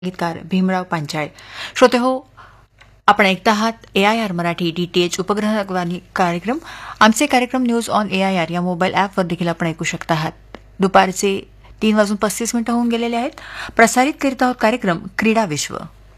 गीतकार भीमराव पांचाळ. श्रोते हो, आपण ऐकता आहात AIR मराठी DTH उपग्रहवाणी कार्यक्रम. आमचे कार्यक्रम न्यूज ऑन AIR या मोबाईल ॲपवर देखील आपण ऐकू शकता आहात. दुपारचे 3:35 होऊन गेलेले आहेत. प्रसारित करीत आहोत कार्यक्रम क्रीडा विश्व.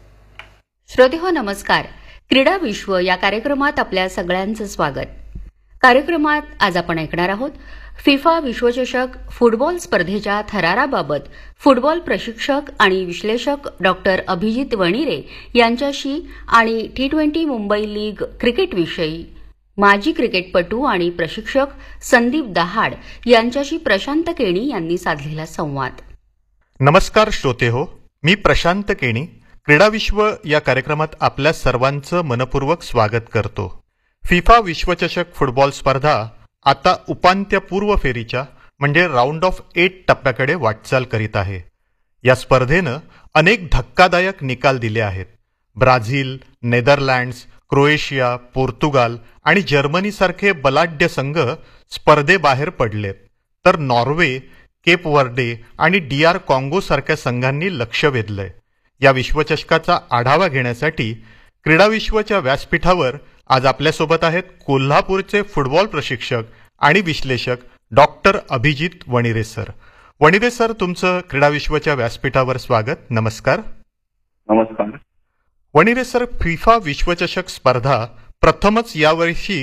श्रोते हो, नमस्कार. क्रीडा विश्व या कार्यक्रमात आपल्या सगळ्यांचं स्वागत. कार्यक्रमात आज आपण ऐकणार आहोत फिफा विश्वचषक फुटबॉल स्पर्धेच्या थराराबाबत फुटबॉल प्रशिक्षक आणि विश्लेषक डॉक्टर अभिजित वणिरे यांच्याशी आणि T20 मुंबई लीग क्रिकेटविषयी माजी क्रिकेटपटू आणि प्रशिक्षक संदीप दहाड यांच्याशी प्रशांत केणी यांनी साधलेला संवाद. नमस्कार श्रोते हो, मी प्रशांत केणी क्रीडा विश्व या कार्यक्रमात आपल्या सर्वांचं मनपूर्वक स्वागत करतो. फिफा विश्वचषक फुटबॉल स्पर्धा आता उपांत्यपूर्व फेरीच्या म्हणजे राऊंड ऑफ 8 टप्प्याकडे वाटचाल करीत आहे. या स्पर्धेनं अनेक धक्कादायक निकाल दिले आहेत. ब्राझील, नेदरलँड्स, क्रोएशिया, पोर्तुगाल आणि जर्मनीसारखे बलाढ्य संघ स्पर्धेबाहेर पडलेत, तर नॉर्वे, केप वर्डे आणि DR कॉंगो सारख्या संघांनी लक्ष वेधलंय. या विश्वचषकाचा आढावा घेण्यासाठी क्रीडा विश्वच्या व्यासपीठावर आज आपल्यासोबत आहेत कोल्हापूरचे फुटबॉल प्रशिक्षक आणि विश्लेषक डॉक्टर अभिजित वणिरे सर. वणिरे सर, तुमचं क्रीडा विश्वच्या व्यासपीठावर स्वागत. नमस्कार. नमस्कार. वणिरे सर, फिफा विश्वचषक स्पर्धा प्रथमच यावर्षी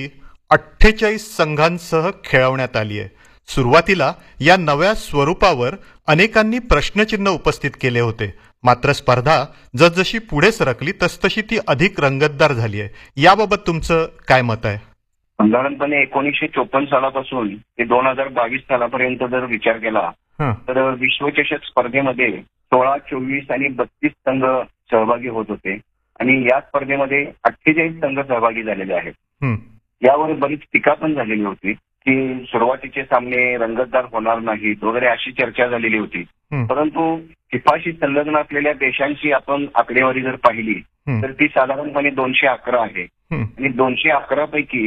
48 संघांसह खेळवण्यात आली आहे. सुरुवातीला या नव्या स्वरूपावर अनेकांनी प्रश्नचिन्ह उपस्थित केले होते, मात्र स्पर्धा जसजशी पुढे सरकली तसतशी ती अधिक रंगतदार झाली आहे. याबाबत तुमचं काय मत आहे? साधारणपणे 1954 सालापासून ते 2022 सालापर्यंत जर विचार केला तर विश्वचषक स्पर्धेमध्ये 16, 24 आणि 32 संघ सहभागी होत होते आणि या स्पर्धेमध्ये 48 संघ सहभागी झालेले आहेत. यावर बरीच टीका पण झालेली होती की सुरुवातीचे सामने रंगतदार होणार नाहीत वगैरे अशी चर्चा झालेली होती. परंतु फिफाशी संलग्न असलेल्या देशांची आपण आकडेवारी जर पाहिली तर ती साधारणपणे 211 आहे आणि 211 पैकी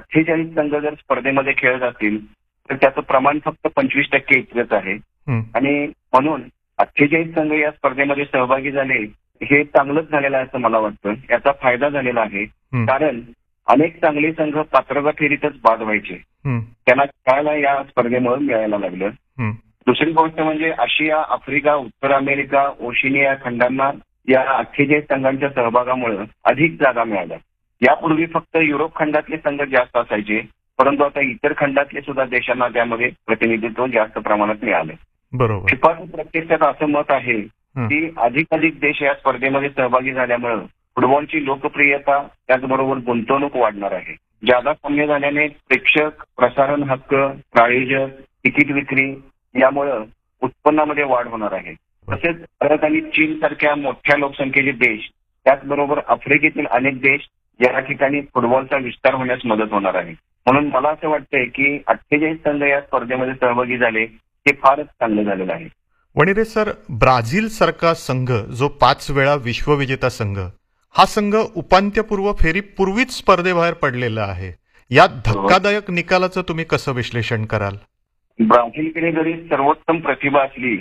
48 संघ जर स्पर्धेमध्ये खेळत असतील तर त्याचं प्रमाण फक्त 25% इतकंच आहे. आणि म्हणून 48 संघ या स्पर्धेमध्ये सहभागी झाले हे चांगलंच झालेलं आहे असं मला वाटतं. याचा फायदा झालेला आहे कारण अनेक चांगले संघ पात्रता फेरीतच बाद व्हायचे, त्यांना खेळायला या स्पर्धेमुळे मिळायला लागलं. दुसरी गोष्ट म्हणजे आशिया, आफ्रिका, उत्तर अमेरिका, ओशिनिया खंडांना या 48 संघांच्या सहभागामुळे अधिक जागा मिळाल्या. यापूर्वी फक्त युरोप खंडातले संघ जास्त असायचे, परंतु आता इतर खंडातले सुद्धा देशांना त्यामध्ये प्रतिनिधित्व जास्त प्रमाणात मिळाले. बरोबर. फिफाचं प्रत्यक्षात असं मत आहे की अधिकाधिक देश या स्पर्धेमध्ये सहभागी झाल्यामुळे फुटबॉलची लोकप्रियता त्याचबरोबर गुंतवणूक वाढणार आहे. जादा सामने झाल्याने प्रेक्षक, प्रसारण हक्क, प्रायोजक, तिकीट विक्री यामुळं उत्पन्नामध्ये वाढ होणार आहे. तसेच भारत आणि चीन सारख्या मोठ्या लोकसंख्येचे देश त्याचबरोबर आफ्रिकेतील अनेक देश या ठिकाणी फुटबॉलचा विस्तार होण्यास मदत होणार आहे. म्हणून मला असं वाटतंय की 48 संघ या स्पर्धेमध्ये सहभागी झाले हे फारच चांगलं झालेलं आहे. वणिरे सर, ब्राझील सारखा संघ जो 5 वेळा विश्वविजेता संघ, हा संघ उपांत्यपूर्व फेरीपूर्वीच स्पर्धेबाहेर पडलेला आहे. या धक्कादायक निकालाचं तुम्ही कसं विश्लेषण कराल? ब्राझीलकडे जरी सर्वोत्तम प्रतिभा असली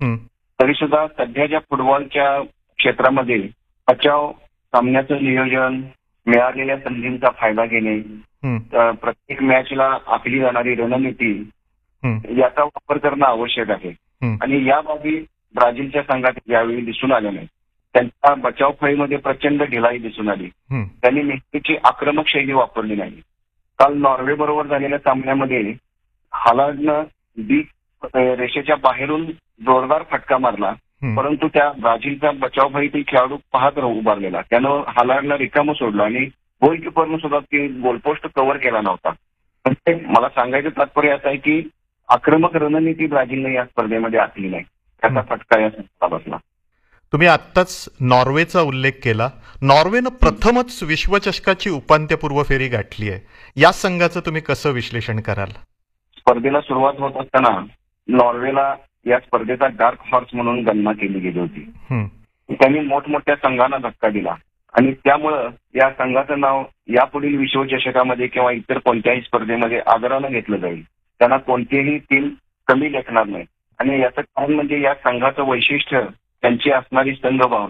तरी सुद्धा सध्याच्या फुटबॉलच्या क्षेत्रामध्ये बचाव, सामन्याचं नियोजन, मिळालेल्या संधींचा फायदा घेणे, प्रत्येक मॅचला आखली जाणारी रणनीती याचा वापर करणं आवश्यक आहे. आणि या बाबी ब्राझीलच्या संघात यावेळी दिसून आल्या नाही. त्यांच्या बचाव फळीमध्ये प्रचंड ढिलाई दिसून आली. त्यांनी नेहमीची आक्रमक शैली वापरली नाही. काल नॉर्वे बरोबर झालेल्या सामन्यामध्ये हालार्डनं रेषेच्या बाहेरून जोरदार फटका मारला, परंतु त्या ब्राझीलचा बचाव फळीतील खेळाडू पाहत उभारलेला. त्यानं हालार्डला रिकामं सोडलं आणि गोलकीपरनं सुद्धा ती गोलपोस्ट कव्हर केला नव्हता. मला सांगायचं तात्पर्य असं आहे की आक्रमक रणनीती ब्राझीलने या स्पर्धेमध्ये आखली नाही, त्याचा फटका या संघाला बसला. तुम्ही आत्ताच नॉर्वेचा उल्लेख केला. नॉर्वेनं प्रथमच विश्वचषकाची उपांत्यपूर्व फेरी गाठली आहे. या संघाचं तुम्ही कसं विश्लेषण कराल? स्पर्धेला सुरुवात होत असताना नॉर्वेला या स्पर्धेचा डार्क हॉर्स म्हणून गणना केली गेली होती. त्यांनी मोठमोठ्या संघांना धक्का दिला आणि त्यामुळं या संघाचं नाव यापुढील विश्वचषकामध्ये किंवा इतर कोणत्याही स्पर्धेमध्ये आदरानं घेतलं जाईल. त्यांना कोणतीही टीम कमी लेखणार नाही आणि याचं कारण म्हणजे या संघाचं वैशिष्ट्य त्यांची असणारी संघभावना